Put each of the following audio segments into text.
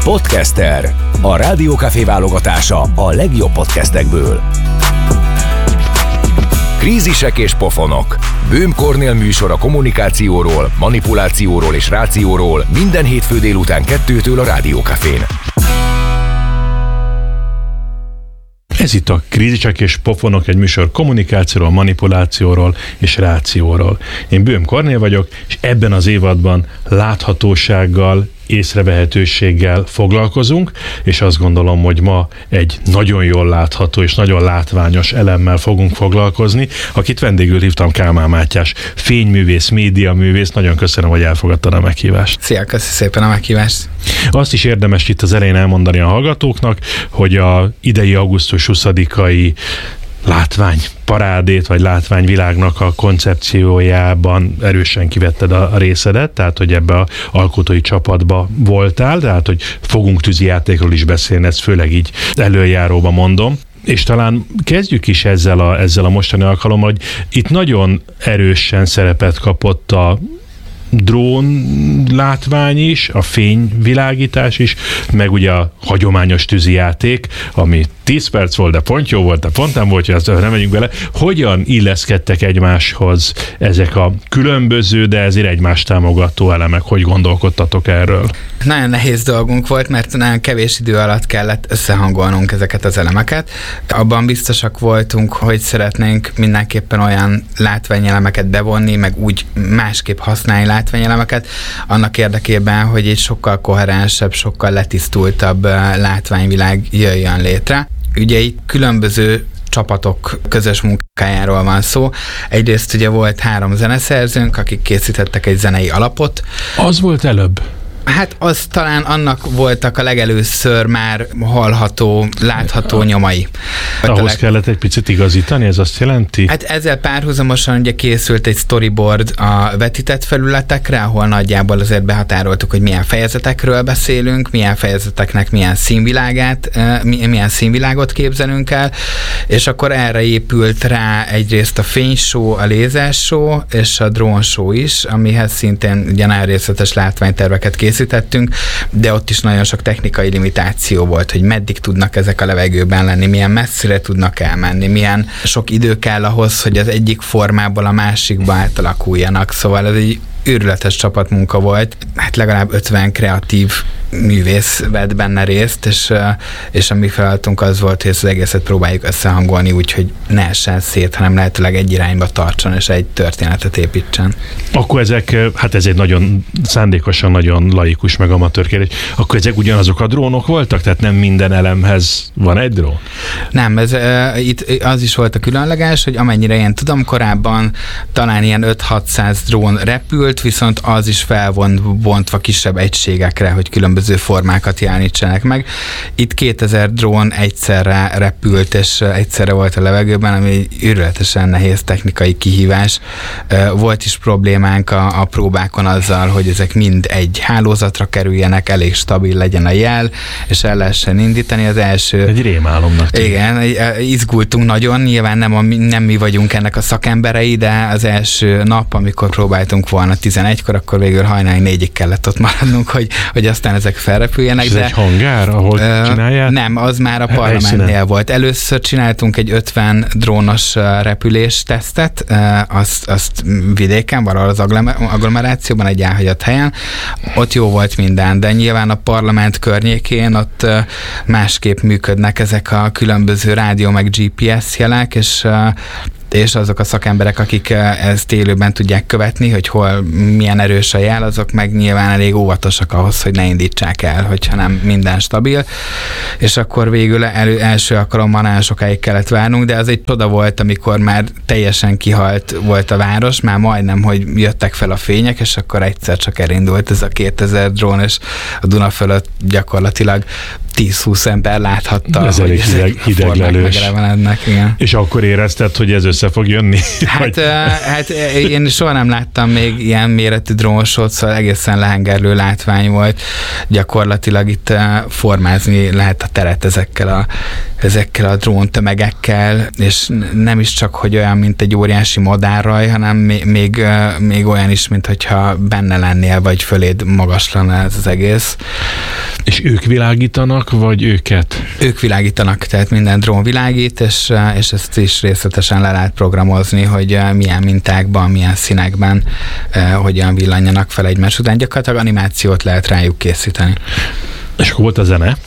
Podcaster, a Rádiókafé válogatása a legjobb podcastekből. Krízisek és pofonok. Böhm Kornél műsor a kommunikációról, manipulációról és rációról minden hétfő délután 2-től a Rádiókafén. Ez itt a Krízisek és pofonok, egy műsor kommunikációról, manipulációról és rációról. Én Böhm Kornél vagyok, és ebben az évadban láthatósággal, észrevehetőséggel foglalkozunk, és azt gondolom, hogy ma egy nagyon jól látható és nagyon látványos elemmel fogunk foglalkozni, akit vendégül hívtam, Kálmán Mátyás, fényművész, médiaművész. Nagyon köszönöm, hogy elfogadtad a meghívást. Szia, köszi szépen a meghívást. Azt is érdemes itt az elején elmondani a hallgatóknak, hogy a idei augusztus 20-ai látványparádét, vagy látványvilágnak a koncepciójában erősen kivetted a részedet, tehát, hogy ebbe az alkotói csapatba voltál, tehát, hogy fogunk tűzijátékról is beszélni, ezt főleg így előjáróba mondom. És talán kezdjük is ezzel a mostani alkalommal, hogy itt nagyon erősen szerepet kapott a drón látvány is, a fényvilágítás is, meg ugye a hagyományos tűzijáték, ami 10 perc volt, de pont jó volt, de pont nem volt, hogy azt nem megyünk bele. Hogyan illeszkedtek egymáshoz ezek a különböző, de ezért egymást támogató elemek? Hogy gondolkodtatok erről? Nagyon nehéz dolgunk volt, mert nagyon kevés idő alatt kellett összehangolnunk ezeket az elemeket. Abban biztosak voltunk, hogy szeretnénk mindenképpen olyan látványelemeket bevonni, meg úgy másképp használni látványelemeket, annak érdekében, hogy egy sokkal koherensebb, sokkal letisztultabb látványvilág jöjjön létre. Ugye itt különböző csapatok közös munkájáról van szó. Egyrészt ugye volt 3 zeneszerzőnk, akik készítettek egy zenei alapot. Az volt előbb? Hát az talán annak voltak a legelőször már hallható, látható nyomai. Ahhoz kellett egy picit igazítani, ez azt jelenti? Hát ezzel párhuzamosan ugye készült egy storyboard a vetített felületekre, ahol nagyjából azért behatároltuk, hogy milyen fejezetekről beszélünk, milyen fejezeteknek milyen színvilágot képzelünk el, és akkor erre épült rá egyrészt a fényshow, a lézershow és a drónshow is, amihez szintén ugye nagyon részletes látványterveket készítettünk, de ott is nagyon sok technikai limitáció volt, hogy meddig tudnak ezek a levegőben lenni, milyen messzire tudnak elmenni, milyen sok idő kell ahhoz, hogy az egyik formából a másikba átalakuljanak. Szóval ez egy őrületes csapatmunka volt, hát legalább 50 kreatív művész vett benne részt, és a mi feladatunk az volt, hogy ezt az egészet próbáljuk összehangolni úgy, hogy ne essen szét, hanem lehetőleg egy irányba tartson, és egy történetet építsen. Akkor ezek, hát ez egy nagyon szándékosan, nagyon laikus, meg amatőr kérdés. Akkor ezek ugyanazok a drónok voltak? Tehát nem minden elemhez van egy drón? Nem, itt az is volt a különleges, hogy amennyire én tudom, korábban talán ilyen 5-600 drón repült, viszont az is fel van bontva kisebb egységekre, hogy különböző formákat jelenítsenek meg. Itt 2000 drón egyszerre repült, és egyszerre volt a levegőben, ami egy őrületesen nehéz technikai kihívás. Volt is problémánk a próbákon azzal, hogy ezek mind egy hálózatra kerüljenek, elég stabil legyen a jel, és el lehessen indítani. Az első... Egy rémálomnak tűnik. Igen, izgultunk nagyon, nyilván nem mi vagyunk ennek a szakemberei, de az első nap, amikor próbáltunk volna 11-kor, akkor végül hajnali 4-ig kellett ott maradnunk, hogy aztán ezek felrepüljenek. És ez egy hangár, ahol csinálják? Nem, az már a parlamentnél volt. Először csináltunk egy 50 drónos repülés tesztet, azt vidéken, valahol az agglomerációban, egy elhagyott helyen. Ott jó volt minden, de nyilván a parlament környékén ott másképp működnek ezek a különböző rádió meg GPS jelek, és azok a szakemberek, akik ezt élőben tudják követni, hogy hol milyen erős a jel, azok meg nyilván elég óvatosak ahhoz, hogy ne indítsák el, hogyha nem minden stabil. És akkor végül első alkalommal nagyon sokáig kellett várnunk, de az egy csoda volt, amikor már teljesen kihalt volt a város, már majdnem, hogy jöttek fel a fények, és akkor egyszer csak elindult ez a 2000 drón, és a Duna fölött gyakorlatilag 10-20 ember láthatta, ez hogy elég hideglelős. Igen. És akkor érezted, hogy ez össze fog jönni? Hát én soha nem láttam még ilyen méretű drónsót, szóval egészen lehengerlő látvány volt. Gyakorlatilag itt formázni lehet a teret ezekkel a dróntömegekkel, és nem is csak, hogy olyan, mint egy óriási madárraj, hanem még olyan is, mint hogyha benne lennél, vagy föléd magaslan ez az egész. És És ők világítanak, vagy őket? Ők világítanak, tehát minden drón világít, és ezt is részletesen le lehet programozni, hogy milyen mintákban, milyen színekben hogyan villanjanak fel egymás után. Gyakorlatilag animációt lehet rájuk készíteni. És akkor volt a zene,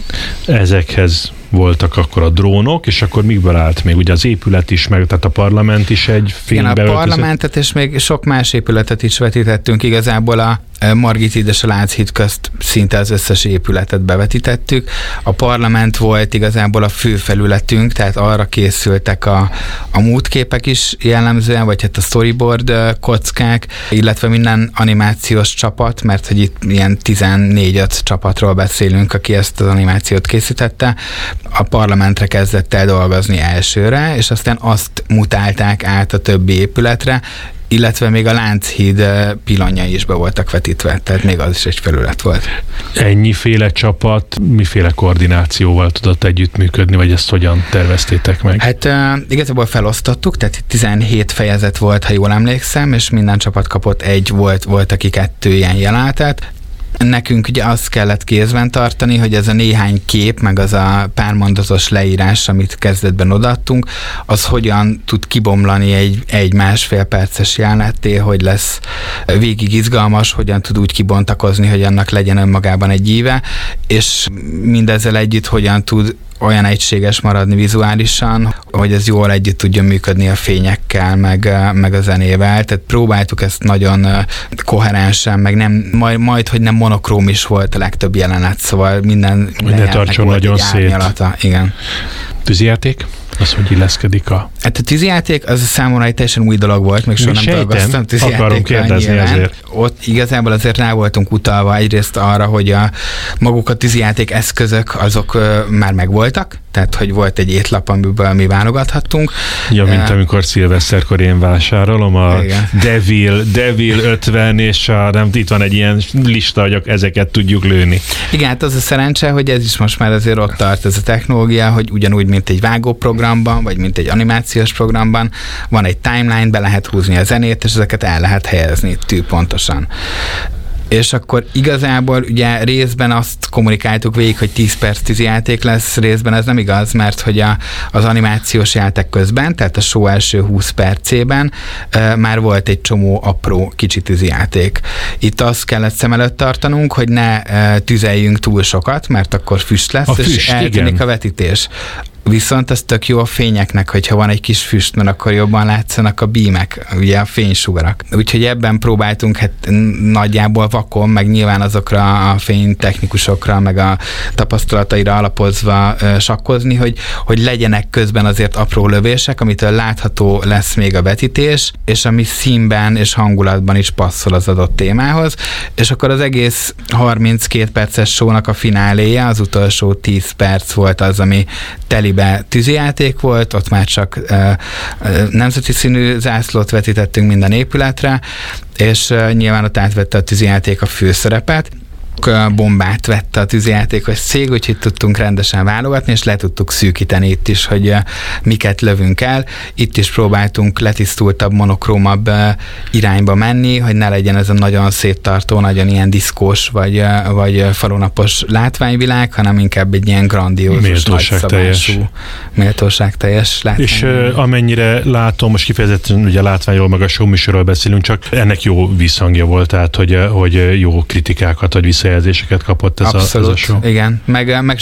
ezekhez voltak akkor a drónok, és akkor mikből állt még? Ugye az épület is, meg tehát a parlament is egy fénybe öltözött. Igen, a parlamentet és még sok más épületet is vetítettünk. Igazából a Margit és a Lánchíd közt szinte az összes épületet bevetítettük. A parlament volt igazából a fő felületünk, tehát arra készültek a múltképek is jellemzően, vagy hát a storyboard kockák, illetve minden animációs csapat, mert hogy itt ilyen 14-5 csapatról beszélünk, aki ezt az animációt készítette, a parlamentre kezdett el dolgozni elsőre, és aztán azt mutálták át a többi épületre, illetve még a Lánchíd pillanjai is be voltak vetítve, tehát még az is egy felület volt. Ennyiféle csapat, miféle koordinációval tudott együttműködni, vagy ezt hogyan terveztétek meg? Hát igazából felosztottuk, tehát 17 fejezet volt, ha jól emlékszem, és minden csapat kapott volt aki 2 ilyen jelenetet. Nekünk ugye azt kellett kézben tartani, hogy ez a néhány kép, meg az a pár mondatos leírás, amit kezdetben odaadtunk, az hogyan tud kibomlani egy másfél perces jelenetté, hogy lesz végig izgalmas, hogyan tud úgy kibontakozni, hogy annak legyen önmagában egy íve, és mindezzel együtt hogyan tud olyan egységes maradni vizuálisan, hogy ez jól együtt tudjon működni a fényekkel, meg a zenével. Tehát próbáltuk ezt nagyon koherensen, meg nem, majd hogy nem monokróm is volt a legtöbb jelenet, szóval minden ne tartson nagyon szét. Igen. Tűzijáték? Az, hogy illeszkedik a... Hát a tűzijáték az számomra egy teljesen új dolog volt, még soha nem dolgoztam tűzijátékkal. Akarom kérdezni ezért. Ott igazából azért rá voltunk utalva egyrészt arra, hogy maguk a tűzijáték eszközök azok már megvoltak, tehát hogy volt egy étlap, amiből mi válogathattunk. Ja, mint amikor szilveszterkor én vásárolom a Devil 50, és itt van egy ilyen lista, hogy ezeket tudjuk lőni. Igen, hát az a szerencse, hogy ez is most már azért ott tart ez a technológia, hogy ugyanúgy, mint egy vágóprogramban, vagy mint egy animációs programban, van egy timeline, be lehet húzni a zenét, és ezeket el lehet helyezni tűpontosan. És akkor igazából ugye részben azt kommunikáltuk végig, hogy 10 perc tűzijáték lesz, részben ez nem igaz, mert hogy az animációs játék közben, tehát a show első 20 percében már volt egy csomó apró kicsi tűzijáték. Itt azt kellett szem előtt tartanunk, hogy ne tüzeljünk túl sokat, mert akkor füst lesz, és eltűnik a vetítés. Viszont ez tök jó a fényeknek, hogyha van egy kis füst, mert akkor jobban látszanak a beamek, ugye a fénysugarak. Úgyhogy ebben próbáltunk hát nagyjából vakon, meg nyilván azokra a fénytechnikusokra, meg a tapasztalataira alapozva sakkozni, hogy legyenek közben azért apró lövések, amitől látható lesz még a vetítés, és ami színben és hangulatban is passzol az adott témához, és akkor az egész 32 perces show-nak a fináléja, az utolsó 10 perc volt az, ami telibe tűzijáték volt, ott már csak nemzeti színű zászlót vetítettünk minden épületre, és nyilván ott átvette a tűzijáték a főszerepet. Bombát vette a tűzijátékos cég, úgyhogy tudtunk rendesen válogatni, és le tudtuk szűkíteni itt is, hogy miket lövünk el. Itt is próbáltunk letisztultabb, monokrómabb irányba menni, hogy ne legyen ez a nagyon széttartó, nagyon ilyen diszkós, vagy falunapos látványvilág, hanem inkább egy ilyen grandiózus, nagyszabású, méltóságteljes látványvilág. És amennyire látom, most kifejezetten ugye a látványról, meg a showműsorról beszélünk, csak ennek jó visszhangja volt, tehát hogy jó kritikákat, vagy visszajelzéseket kapott ez a show. Igen. Meg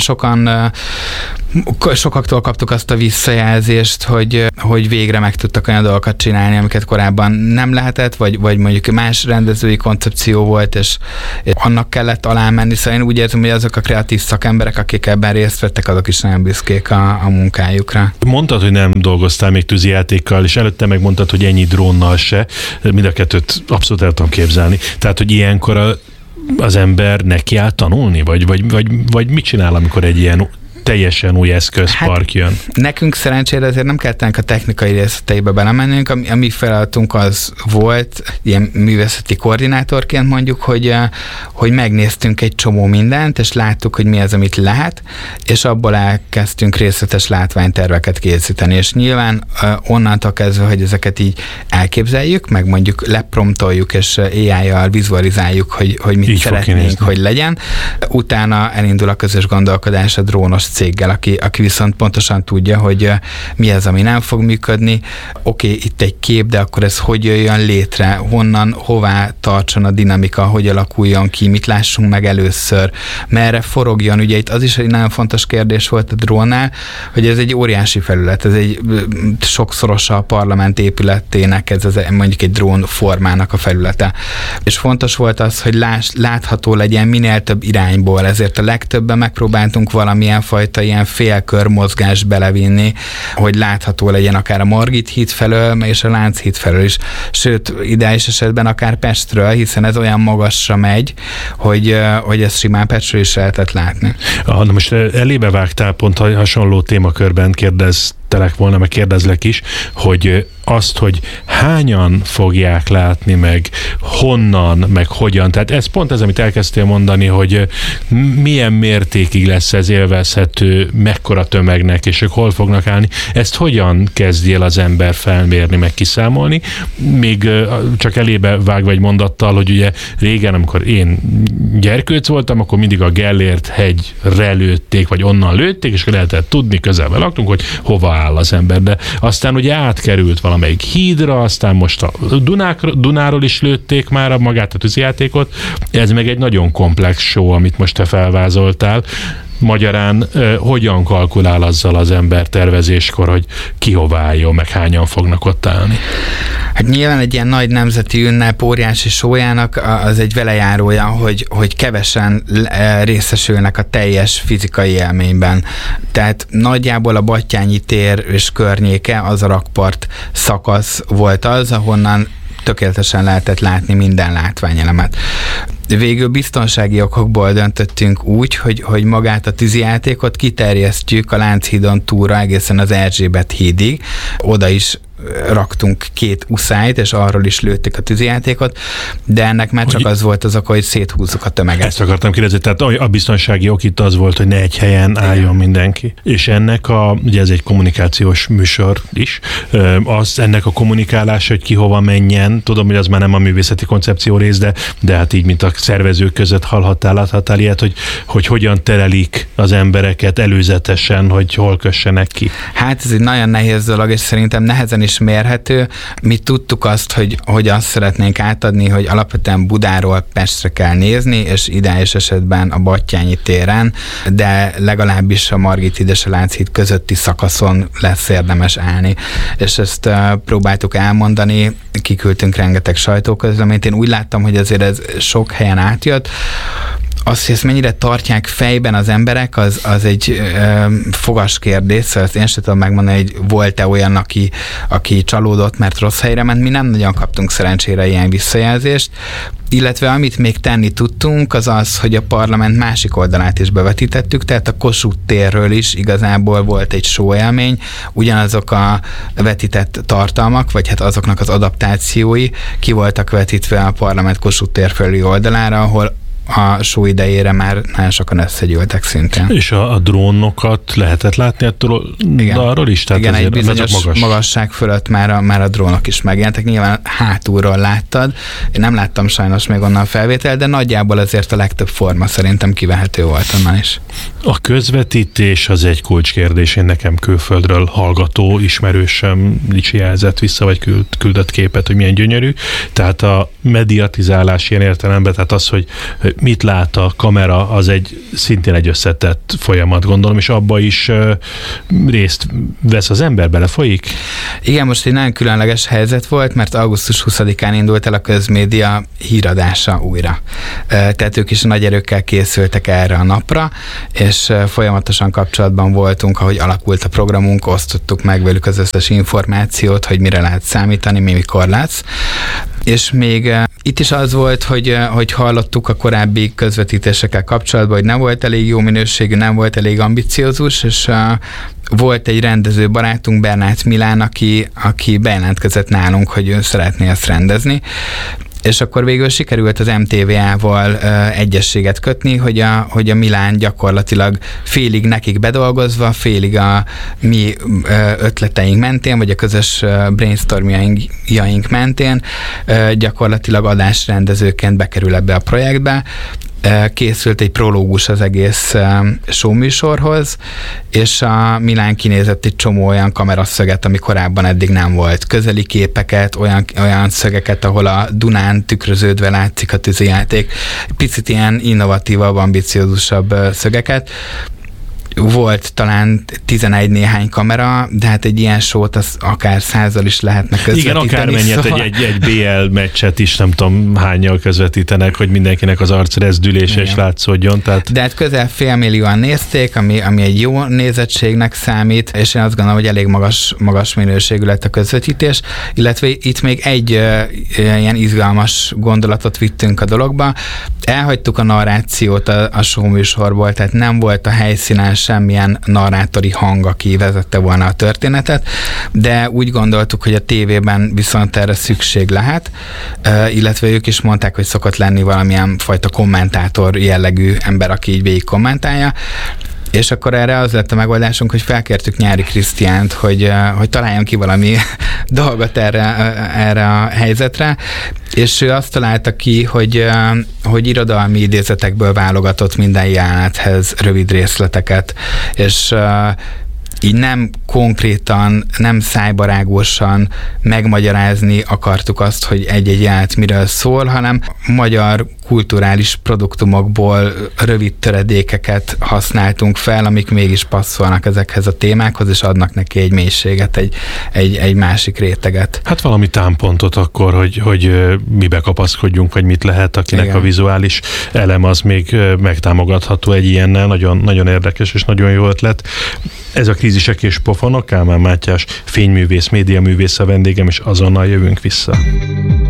sokaktól kaptuk azt a visszajelzést, hogy végre meg tudtak olyan dolgokat csinálni, amiket korábban nem lehetett, vagy mondjuk más rendezői koncepció volt, és annak kellett alá menni. Szóval én úgy érzem, hogy azok a kreatív szakemberek, akik ebben részt vettek, azok is nagyon büszkék a munkájukra. Mondtad, hogy nem dolgoztál még tűzijátékkal, és előtte meg mondtad, hogy ennyi drónnal se. Mind a kettőt abszolút el tudom képzelni. Tehát, hogy ilyenkor az ember nekiáll tanulni? Vagy mit csinál, amikor egy ilyen teljesen új eszközpark jön. Nekünk szerencsére azért nem kellett a technikai részleteibe belemennünk, a mi feladatunk az volt, ilyen művészeti koordinátorként mondjuk, hogy megnéztünk egy csomó mindent, és láttuk, hogy mi az, amit lehet, és abból elkezdtünk részletes látványterveket készíteni, és nyilván onnantól kezdve, hogy ezeket így elképzeljük, meg mondjuk lepromptoljuk, és AI-jal vizualizáljuk, hogy mit így szeretnénk, hogy legyen. Utána elindul a közös gondolkodás a drónos céggel, aki viszont pontosan tudja, hogy mi az, ami nem fog működni. Oké, itt egy kép, de akkor ez hogy jöjjön létre, honnan, hová tartson a dinamika, hogy alakuljon ki, mit lássunk meg először, merre forogjon. Ugye itt az is egy nagyon fontos kérdés volt a drónnál, hogy ez egy óriási felület, ez egy sokszorosa a parlament épületének, ez az, mondjuk egy drón formának a felülete. És fontos volt az, hogy látható legyen minél több irányból, ezért a legtöbben megpróbáltunk valamilyen fajta ilyen félkör mozgás belevinni, hogy látható legyen akár a Margit híd felől, és a Lánchíd felől is. Sőt, ideális esetben akár Pestről, hiszen ez olyan magasra megy, hogy ezt simán Pestről is lehetett látni. Na most elébe vágtál, pont hasonló témakörben kérdeztelek volna, meg kérdezlek is, hogy azt, hogy hányan fogják látni, meg honnan, meg hogyan. Tehát ez pont ez, amit elkezdtél mondani, hogy milyen mértékig lesz ez élvezhető, mekkora tömegnek, és ők hol fognak állni. Ezt hogyan kezdi el az ember felmérni, meg kiszámolni? Még csak elébe vágva egy mondattal, hogy ugye régen, amikor én gyerkőc voltam, akkor mindig a Gellért hegyre lőtték, vagy onnan lőtték, és lehetett tudni, közelben laktunk, hogy hova áll az ember. De aztán ugye átkerült valamelyik hídra, aztán most a Dunáról is lőtték már magát a tűzijátékot. Ez meg egy nagyon komplex show, amit most te felvázoltál. Magyarán hogyan kalkulál azzal az ember tervezéskor, hogy ki hová álljon, meg hányan fognak ott állni? Hát nyilván egy ilyen nagy nemzeti ünnep óriási sójának az egy velejárója, hogy kevesen részesülnek a teljes fizikai élményben. Tehát nagyjából a Battyányi tér és környéke, az a rakpart szakasz volt az, ahonnan tökéletesen lehetett látni minden látványelemet. Végül biztonsági okokból döntöttünk úgy, hogy magát a tűzijátékot kiterjesztjük a Lánchídon túlra egészen az Erzsébet hídig. Oda is raktunk 2 uszályt, és arról is lőtték a tűzijátékot, de ennek már csak az volt az oka, hogy széthúzzuk a tömeget. Ezt akartam kérdezni, tehát a biztonsági ok itt az volt, hogy ne egy helyen álljon mindenki. És ennek ugye ez egy kommunikációs műsor is, ennek a kommunikálás, hogy ki hova menjen, tudom, hogy az már nem a művészeti koncepció rész, de hát így, mint a szervezők között láthattál ilyet, hogy hogyan terelik az embereket előzetesen, hogy hol kössenek ki. Hát ez egy nagyon nehéz dolog, és szerintem nehezen is mérhető. Mi tudtuk azt, hogy azt szeretnénk átadni, hogy alapvetően Budáról Pestre kell nézni, és ideális esetben a Battyányi téren, de legalábbis a Margit híd és a Lánchíd közötti szakaszon lesz érdemes állni. És ezt próbáltuk elmondani, kiküldtünk rengeteg sajtóközleményt. Én úgy láttam, hogy azért ez sok helyen átjött. Azt, hogy ezt mennyire tartják fejben az emberek, az egy fogas kérdés, szóval ezt én sem tudom megmondani, hogy volt-e olyan, aki csalódott, mert rossz helyre ment. Mi nem nagyon kaptunk szerencsére ilyen visszajelzést, illetve amit még tenni tudtunk, az az, hogy a parlament másik oldalát is bevetítettük, tehát a Kossuth térről is igazából volt egy show élmény, ugyanazok a vetített tartalmak, vagy hát azoknak az adaptációi ki voltak vetítve a parlament Kossuth tér fölüli oldalára, ahol a show idejére már nagyon sokan összegyűltek szintén. És a drónokat lehetett látni attól arról is? Tehát igen, egy bizonyos magasság fölött már a drónok is megjelentek. Nyilván hátulról láttad. Én nem láttam sajnos még onnan felvétel, de nagyjából azért a legtöbb forma szerintem kivehető volt onnan is. A közvetítés az egy kulcskérdés. Én nekem külföldről hallgató ismerősöm is jelzett vissza, vagy küldött képet, hogy milyen gyönyörű. Tehát a mediatizálás ilyen értelemben, tehát az, hogy mit lát a kamera, az szintén egy összetett folyamat, gondolom, és abba is részt vesz az ember, belefolyik? Igen, most egy nagyon különleges helyzet volt, mert augusztus 20-án indult el a közmédia híradása újra. Tehát ők is nagy erőkkel készültek erre a napra, és folyamatosan kapcsolatban voltunk, ahogy alakult a programunk, osztottuk meg velük az összes információt, hogy mire lehet számítani, mikor lesz. És még itt is az volt, hogy hallottuk a korábbi korábbi közvetítésekkel kapcsolatban, hogy nem volt elég jó minőségű, nem volt elég ambiciózus, és volt egy rendező barátunk, Bernát Milán, aki bejelentkezett nálunk, hogy ő szeretné ezt rendezni, és akkor végül sikerült az MTVA-val egyességet kötni, hogy a Milán gyakorlatilag félig nekik bedolgozva, félig a mi ötleteink mentén, vagy a közös brainstormjaink mentén gyakorlatilag adásrendezőként bekerül ebbe a projektbe. Készült egy prológus az egész showműsorhoz, és a Milán kinézett egy csomó olyan kameraszöget, ami korábban eddig nem volt. Közeli képeket, olyan szögeket, ahol a Dunán tükröződve látszik a tűzijáték. Picit ilyen innovatívabb, ambiciózusabb szögeket. Volt talán 11 néhány kamera, de hát egy ilyen sót az akár 100-al is lehetne közvetíteni. Igen, akármennyit, szóval... egy BL meccset is nem tudom hánnyal közvetítenek, hogy mindenkinek az arc rezdülése is látszódjon. Tehát... De hát közel 500 000-an nézték, ami egy jó nézettségnek számít, és én azt gondolom, hogy elég magas minőségű lett a közvetítés, illetve itt még egy ilyen izgalmas gondolatot vittünk a dologba. Elhagytuk a narrációt a showműsorból, tehát nem volt a helyszínen semmilyen narrátori hang, aki vezette volna a történetet, de úgy gondoltuk, hogy a tévében viszont erre szükség lehet, illetve ők is mondták, hogy szokott lenni valamilyen fajta kommentátor jellegű ember, aki így végig kommentálja, és akkor erre az lett a megoldásunk, hogy felkértük Nyári Krisztiánt, hogy találjon ki valami dolgot erre a helyzetre, és ő azt találta ki, hogy irodalmi idézetekből válogatott minden jelenethez rövid részleteket, és így nem konkrétan, nem szájbarágosan megmagyarázni akartuk azt, hogy egy-egy jelenet miről szól, hanem magyar kulturális produktumokból rövid töredékeket használtunk fel, amik mégis passzolnak ezekhez a témákhoz, és adnak neki egy mélységet, egy másik réteget. Hát valami támpontot akkor, hogy mibe kapaszkodjunk, vagy mit lehet, akinek igen. A vizuális elem az még megtámogatható egy ilyennel. Nagyon, nagyon érdekes és nagyon jó ötlet. Ez a Krízisek és pofonok, Kálmán Mátyás fényművész, médiaművész a vendégem, és azonnal jövünk vissza.